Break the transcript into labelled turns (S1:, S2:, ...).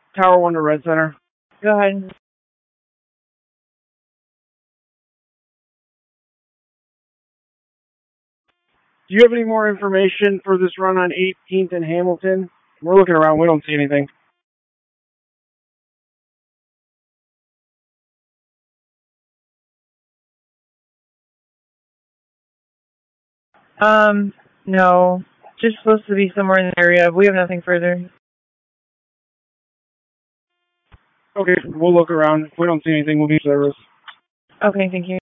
S1: Tower 1 to Red Center.
S2: Go ahead.
S1: Do you have any more information for this run on 18th and Hamilton? We're looking around. We don't see anything.
S2: No. Just supposed to be somewhere in the area. We have nothing further.
S1: Okay, we'll look around. If we don't see anything, we'll be service.
S2: Okay, thank you.